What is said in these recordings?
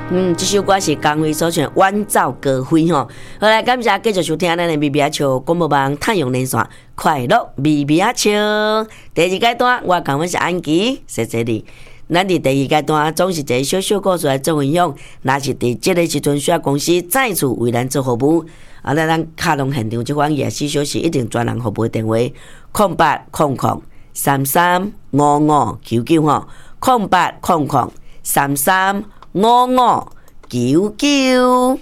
这首歌是江蕙所唱《晚照高飞》吼。好来，感谢继续收听咱的咪咪仔笑广播网太阳连线快乐咪咪仔笑。第二阶段，我讲阮是安琪，谢谢你。咱伫第二阶段总是一个小小故事来做分享，若是伫即个时阵需要公司再次为咱做服务，咱卡隆现场即款24小时一定专人服务电话0800335599吼0800335599。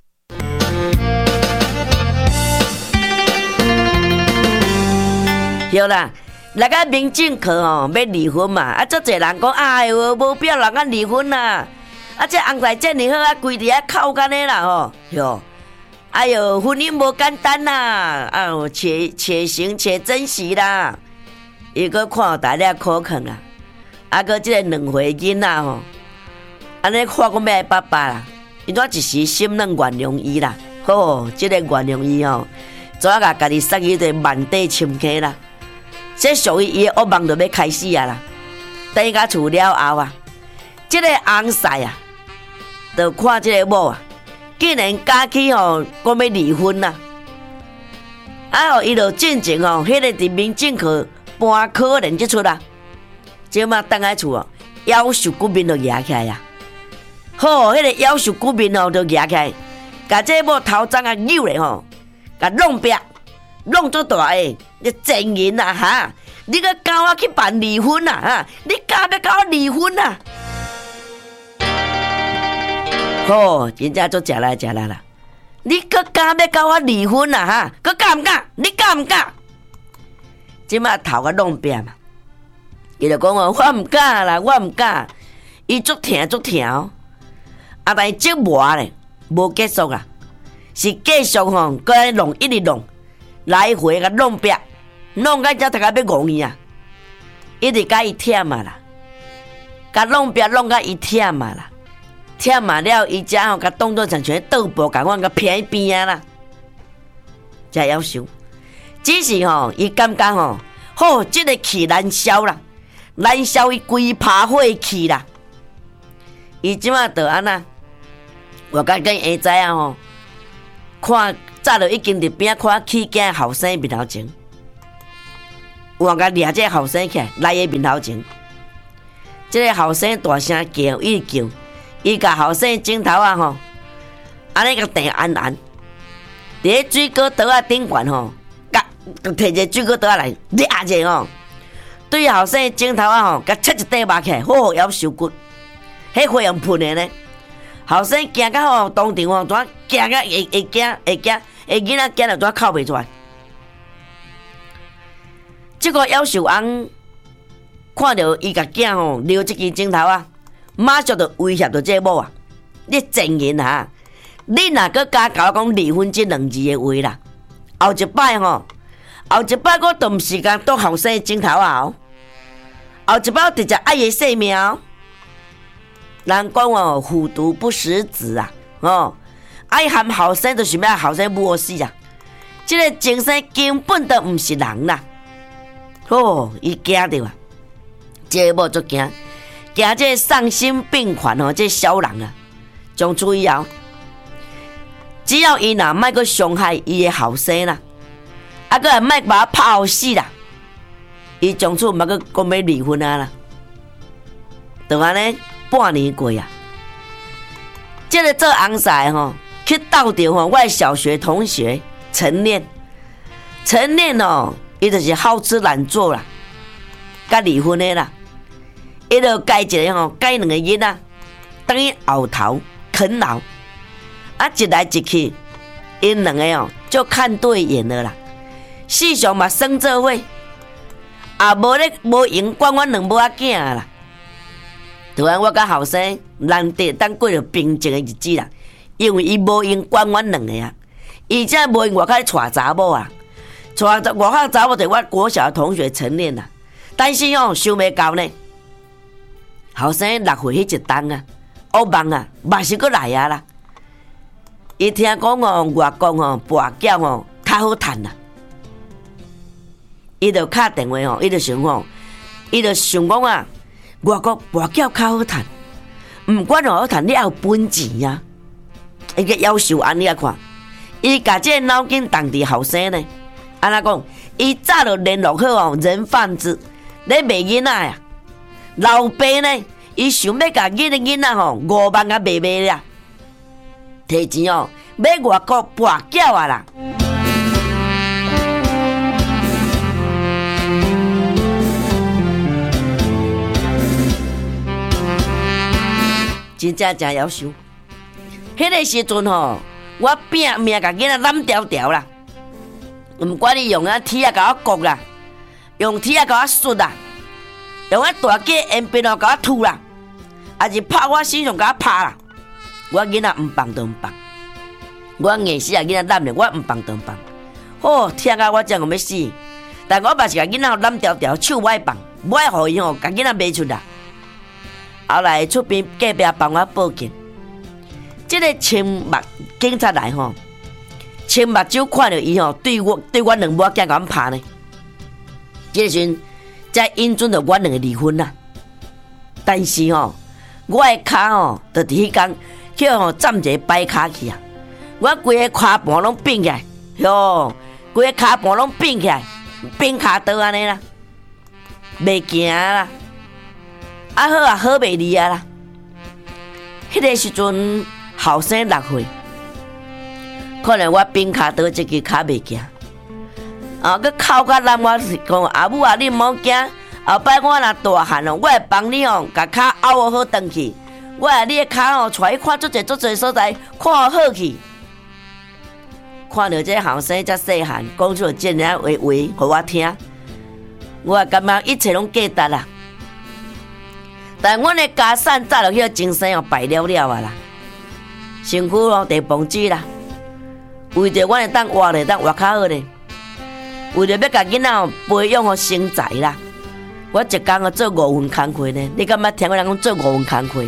对啦，那个民政课要离婚嘛，足侪人讲哎哟，无必要人家离婚啦。这翁仔遮尔好规伫遐靠干的啦哟。哎哟，婚姻无简单啦，且行且珍惜啦。伊个看大家可肯啦，个即个2岁囡仔安尼看讲要爸爸啦，伊怎一时心软原谅伊啦。即个原谅伊怎啊家己塞伊个万底深坑啦。这属于伊的噩梦就要开始啦。等伊到厝了后这个翁婿就看这个某竟然假起讲要离婚啦。伊就进前迄个伫民政课搬可能即出啦。即马等来厝夭寿骨面就压起来呀。迄个夭寿骨面就压起来，甲这某头鬃扭咧甲弄壁弄足大个，你真人哈！你个教我去办离婚你敢要甲我离婚真正足食来啦！你个敢要甲我离婚个敢毋敢？你敢毋敢？即马头个弄壁嘛，伊就讲我毋敢啦，我毋敢。伊足疼，但是这磨咧无结束啦，是继续搁弄一直弄。来回甲弄壁，弄到才大家要戆伊一直甲伊忝啦，甲弄壁弄到伊忝啦，忝了伊才甲当作像倒步共阮甲偏边啦，才夭寿。只是伊感觉即个气难消啦，难消伊规拍火气啦。伊即马就安那，我甲跟下仔看。早就已经伫边看起囝后生面头前，我甲掠这个后生起来，来伊面头前，这个后生大声叫，伊叫，伊甲后生镜头安尼个定安，伫水果刀顶悬甲摕一个水果刀来掠者对后生镜头甲切一块肉起来，夭寿骨，迄火用喷的呢。后生惊到当场怎惊到会惊，囡仔惊到怎哭袂出来。这个夭寿翁看到伊甲囝留这支镜头马上就威胁到这某你真人你若搁加甲我讲离婚这2字的话啦，后一摆我都毋是讲当后生镜头后一摆我直接爱伊性命人讲虎毒不食子爱含后生就想要后生无死这个精神根本都毋是人啦。伊惊到这个某足惊这个丧心病狂这个小人从此以后，只要伊若莫去伤害伊的后生啦，搁也莫把他拍互死啦，伊从此莫去讲要离婚啦。就安尼。半年过这个做翁婿去斗着我的小学同学陈念，伊就是好吃懒做啦，甲离婚的啦，伊就改一个2个囡仔，等于后头啃老，一来一去，因2个就看对眼了啦，世上嘛生做伙，无闲管阮2母仔囝啦。突然我甲后生难得当过着平静的日子啦，因为伊无用管阮2个伊才无用外口娶查某娶外口查某就我国小的同学陈念啦，但是想袂到呢，后生6岁迄一冬噩梦嘛是搁来啦。伊听讲外公跋筊较好趁啦，伊就敲电话伊就想讲外国跋筊较好趁， 毋管哦，谈你要有本钱呀。伊个要求安尼啊看，伊甲这个脑筋动伫后生呢。安怎讲？伊早就联络好哦，人贩子咧卖囡仔呀。老爸呢，伊想要甲囡仔吼5万啊卖啦，摕钱哦买外国跋筊啊啦。真正真夭寿。迄个时阵吼，我拼命甲囡仔揽条条啦，毋管你用铁甲我割啦，用铁甲我削啦，用大支烟鞭甲我吐啦，还是拍我身上甲我拍啦，我囡仔毋放就毋放，我硬死啊囡仔揽咧，我毋放就毋放。哦，疼甲我真个要死，但我嘛是甲囡仔揽条条，手歹放，唔爱互伊吼，甲囡仔卖出啦。后来出边隔壁帮我报警，这个青目警察来吼，青目睭看到伊吼，对我两母仔甲我拍呢。这个时阵才引准着我两个离婚啦。但是吼，我的骹吼，就伫迄天叫吼站一个摆骹去啊，我规个骹盘拢变起来，哟，规个骹盘拢变起来，变骹倒安尼啦，袂行啦。啊好啊，好袂离啊啦！迄个时阵后生6岁，可能我边骹倒一支骹袂行，佮哭甲揽我讲阿母啊，你毋好惊，后摆我若大汉哦，我会帮你哦，甲骹拗好转去，我啊你的骹哦，带去看足侪所在，看好去。看到这后生遮细汉，讲出这样话，互我听，我也感觉一切拢价值啦。但阮的家产早就迄精神哦败了啊啦，身躯咯地崩水啦，为着阮会当活咧，当活较好咧，为着要甲囡仔哦培养哦成才啦，我一工哦做5份工课呢。你敢捌听过人讲做5份工课？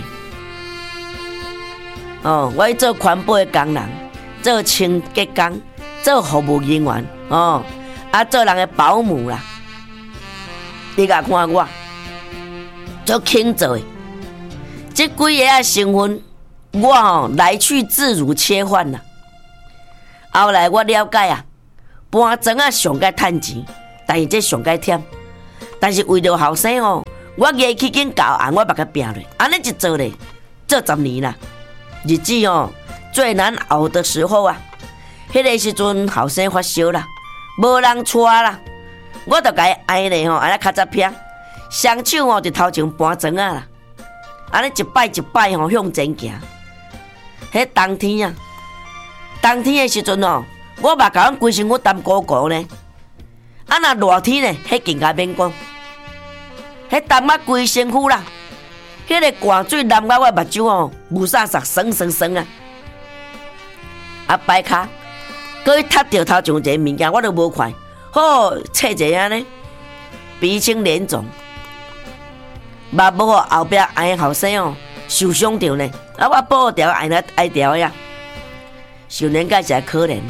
哦，我去做环保的工人，做清洁工，做服务人员，哦，做人的保姆啦。你甲看我。做轻做的，这几个啊身份，我吼来去自如切换啦。后来我了解啊，搬庄啊上该趁钱，但是这上该忝。但是为了后生哦，我硬去紧教案，我把它拼落，安尼一做咧，做10年啦。日子哦最难熬的时候啊，迄个时阵后生发烧啦，无人带啦，我就甲伊挨咧吼，安尼较早拼。双手哦，就头前搬庄啊啦，安尼一摆一摆吼向前行。迄冬天啊，冬天的时阵哦，我嘛甲阮规身躯澹鼓鼓呢。啊，若热天呢，迄更加免讲，迄澹啊规身躯啦，迄个汗水淋到我目睭哦，雾煞煞酸酸酸啊。啊，摆骹，搁去踢着头前一个物件，我都无看，好切一下呢，鼻青脸肿。嘛无互后壁挨后生哦受伤着呢，啊我保条挨条呀，少年家是可怜啦。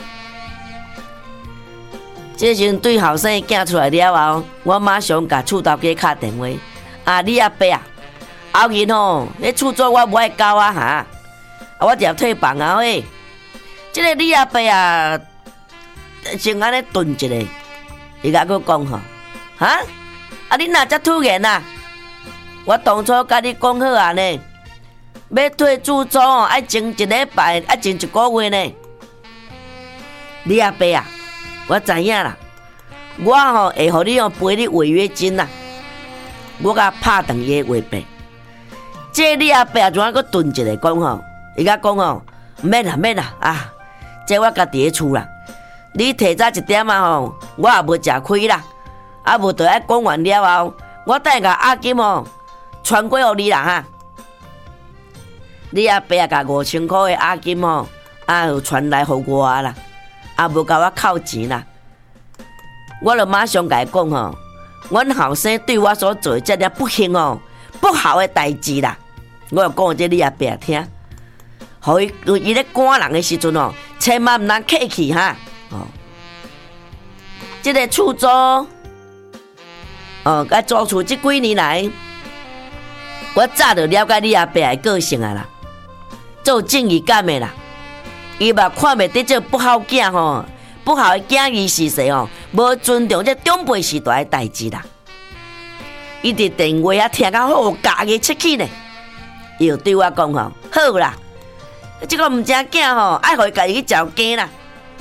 这时阵对后生的囝出来了后，我马上甲厝头家敲电话，啊你阿伯啊，后日吼，你厝做我无爱教啊哈，我就退房啊喂。这个你阿伯啊，先安尼顿一下，伊甲我讲吼，哈，啊你哪遮突然啊？我当初甲你讲好啊呢，要退厝租哦，爱前1礼拜，爱前1个月呢。你阿伯啊，我知影啦，我吼会互你赔你违约金啦。我甲拍断伊的话费。这你阿伯啊，怎啊搁顿一下讲吼？伊甲讲吼，免啦啊，这我家己的厝啦。你提早1点啊吼，我也无食亏啦。啊无就爱讲完了后，我等下阿金吼。传过互你啦哈，你阿伯啊，甲5000块的押金吼，就传来互我啦，无甲我扣钱啦。我就马上甲伊讲吼，阮后生对我所做这个不幸哦、不好的代志啦，我就讲这你阿伯听，互伊咧赶人的时阵哦，千万毋通客气哈。哦，这个厝租，甲租厝这几年来。 我早就了解你阿伯的个性啊啦，做正义感的啦，伊嘛看袂得这不好囝吼，不好的囝义是谁吼，无尊重这长辈时代的代志啦。伊伫电话啊听到好，家己出去呢，伊就对我讲吼，好啦，这个毋正囝吼，爱互伊家己去照鸡啦。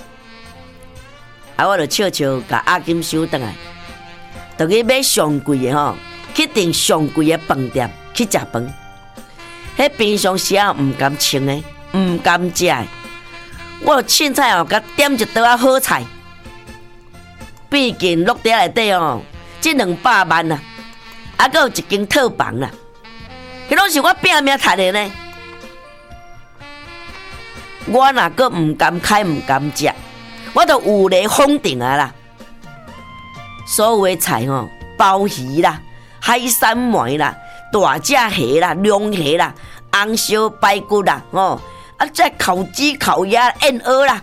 啊，我就笑笑甲阿金收倒来，就去买上贵的吼，去订上贵的饭店去食饭。迄平常时啊毋甘穿的，毋甘食的，我凊彩哦，甲点一道啊好菜。毕竟落地内底哦，这200万啊，还佫有一间套房啦，迄拢是我拼命赚的呢。我若佫毋甘开，毋甘食。我都有雷封顶啊啦！所有的菜吼，鲍鱼啦、海参糜啦、大只虾啦、龙虾啦、红烧排骨啦，再烤鸡、烤鸭、燕鹅啦，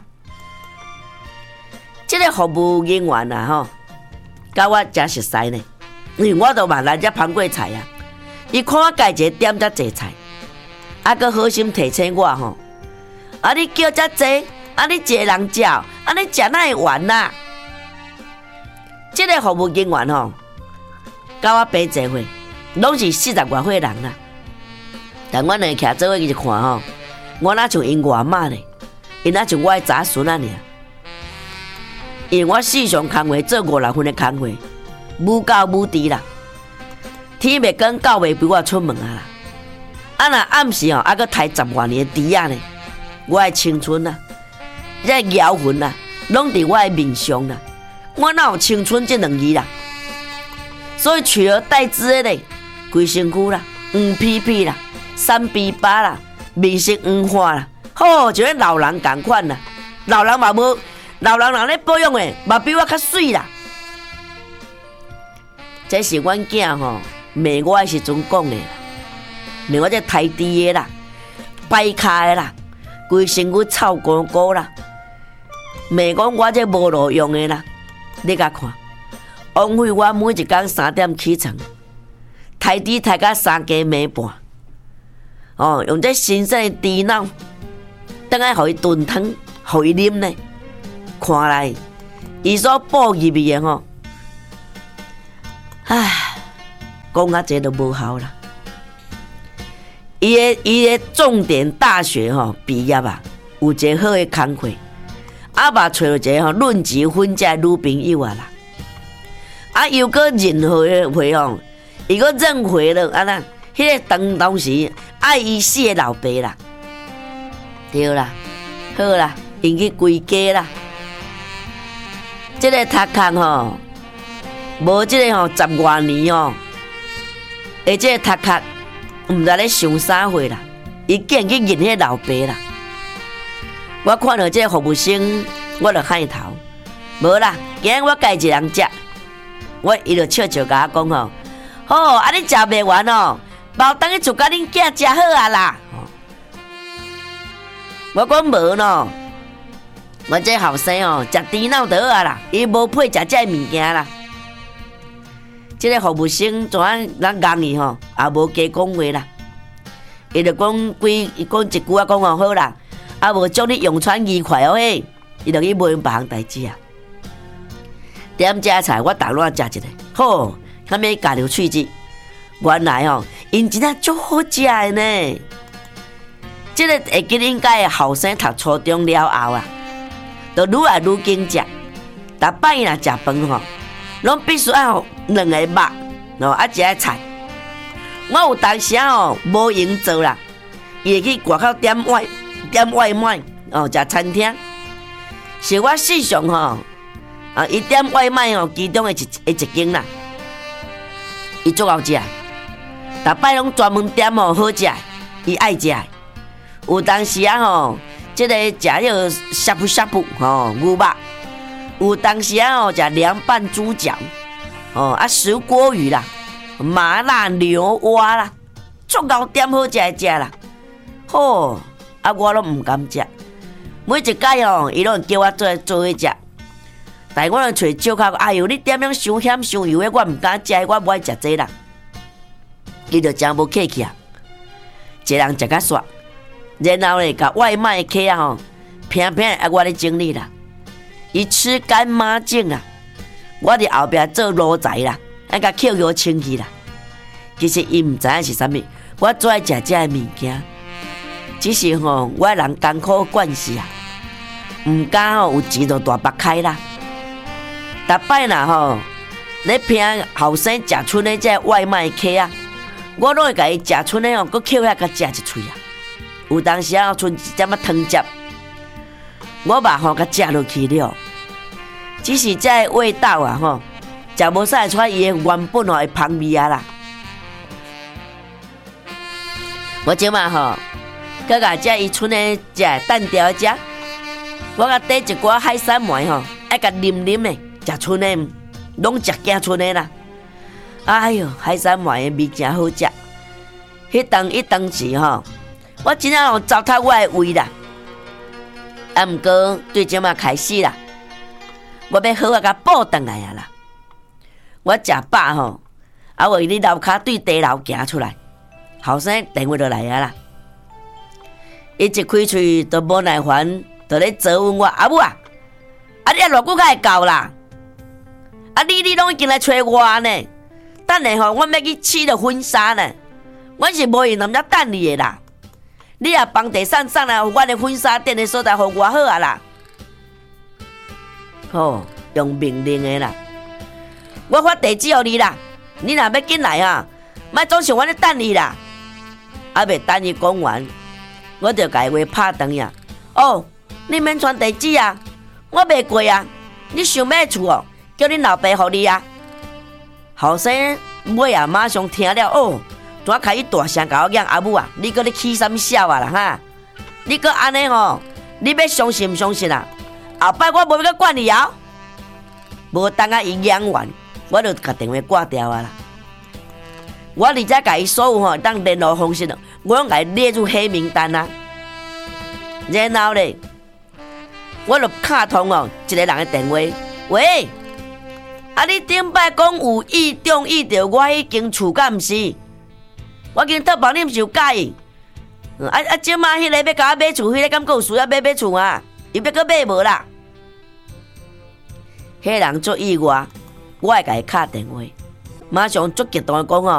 这个服务人员啊吼，甲我真熟悉呢，因为我都嘛来遮盘过菜啊。伊看我家一个点遮济菜，啊，佮好心提醒我吼，啊，你叫遮济。啊！你一个人食，啊！你食哪会完啦？这个服务人员吼，甲我平济岁，拢是40外岁人啦。但我两徛做伙去看吼，我哪像因外妈呢？因哪像我的查孙啊尔？因为我4项工课做5、6份的工课，母教母弟啦。天未光，狗未陪我出门啊啦。啊若暗时吼，还佫抬10多年的猪仔呢，我的青春啊！这妖魂啊，拢伫我的面上啦。我哪有青春这2字啦？所以取而代之的咧，规身躯啦，黄皮皮啦，3比8啦，面色黄化啦，好就跟老人同款啦。老人嘛无，老人人咧保养的，嘛比我较水啦。这是阮囝吼骂我的时阵讲的，骂我这太低的啦，摆卡的啦，规身躯臭鼓鼓啦。骂讲我这无路用的啦，你甲看，枉费我每一天3点起床，抬猪抬到3更暝半，用这新鲜的猪脑，等下互伊炖汤，互伊啉呢。看来伊所补入去的吼，唉，讲啊这都无效啦。伊的重点大学吼毕业啊，有一个好的工课。啊嘛找到一个论及婚嫁女朋友啊啦，啊又个任何的会吼，伊个认回了啊那，迄个当时爱伊死的老爸啦，对啦，好啦，因去归家啦。这个读空吼，无这个吼10多年哦，而且读空毋知咧想啥货啦，伊竟然去认迄老爸啦。我看到这个服务生，我就喊头，无啦，今日我家一人食，伊就笑笑甲我讲吼，好，啊你食袂完哦，包等去做甲恁囝食好啊啦。我讲无喏，我这后生哦，食猪脑就好啊啦，伊无配食这物件啦。这个服务生怎啊人讲伊吼，也无加讲话啦，伊就讲伊讲一句啊，讲哦好啦。啊，无祝你用餐愉快哦嘿！伊就去买别项代志啊。点食菜，我逐乱食一个，好，较免加入喙舌。原来哦，因真正足好食的呢。这个会记应该后生读初中了后啊，就愈来愈经食。逐摆若食饭吼，拢必须要2个肉，啊一个菜。我有当时哦无闲做啦，伊会去外口点外卖食餐厅，是我史上吼伊点外卖其中的一间啦，伊足好食，逐摆拢专门点好食，伊爱食。有当时这个食迄个呷哺牛肉，有当时食凉拌猪脚，石锅鱼啦，麻辣牛蛙啦，足够点好食的食啦，好。啊，我拢毋敢食，每一届伊拢叫我做去食，但我拢找借口，哎呦，你点样伤咸伤油的，我毋敢食，我不爱食这啦。 伊就真无客气啊，一个人食甲煞，然后咧，甲外卖的客啊吼，偏偏爱我咧整理啦，伊吃干抹净啦，我伫后壁做奴才啦，爱甲扣油清气啦。其实伊毋知影是啥物，我最爱食这物件，只是吼，我人艰苦的惯势啊，毋敢吼有钱就大擘开啦。逐摆若吼，咧骗后生食剩的这外卖客啊，我拢会甲伊食剩的吼，搁扣遐甲食一喙啊。有当时啊，剩一点仔汤汁，我嘛吼甲食落去了。只是这味道啊吼，食无晒出伊的原本吼的香味啊啦。我即马吼，佮甲遮伊剩的只蛋条食，我甲缀一寡海产糜吼，爱甲啉啉的，食剩的拢食惊剩的啦。哎哟，海产糜的味真好食，迄当时吼，我真正糟蹋我的胃啦。啊，毋过对即马开始啦，我要好啊甲补转来啊啦。我食饱吼，啊为你楼骹对地楼行出来。后生电话就来啊啦！伊一开喙就无耐烦，就咧责问我阿母啊，你啊偌久才会到啦？啊你拢已经来找我呢？等下吼，我要去试着婚纱呢，我是无闲人家等你的啦。你也帮地送来，我的婚纱店的所在，互我好啊啦。哦，用命令的啦，我发地址互你啦。你若要紧来啊，莫总是我咧等你啦。还未等伊讲完，我就甲伊话拍断呀。哦，你免传地址啊，我袂过啊。你想要厝哦，叫恁老爸互你啊。后生尾啊，马上听了哦，怎开伊大声甲我讲阿母啊，你搁咧起啥物笑啊啦哈？你搁安尼吼，你要相信毋相信啊？后摆我无要甲管你啊。无等啊伊讲完，我就甲电话挂掉啊啦。我而且甲伊所有吼当联络方式，我拢甲伊列入黑名单啊。然后咧，我就敲通哦一个人的电话，喂，啊你顶摆讲有意中意着我迄间厝，敢毋是？我今特帮你毋是有介意？即马迄个要甲我买厝，迄个敢阁有需要买厝啊？伊要阁买无啦？迄人做意外，我会甲伊敲电话，马上足激动的讲哦。